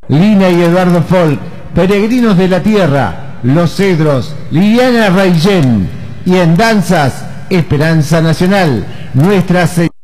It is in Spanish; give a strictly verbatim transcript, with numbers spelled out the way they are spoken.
Lina y Eduardo Folk, Peregrinos de la Tierra, Los Cedros, Liliana Raillén, y en danzas, Esperanza Nacional, Nuestra Señora.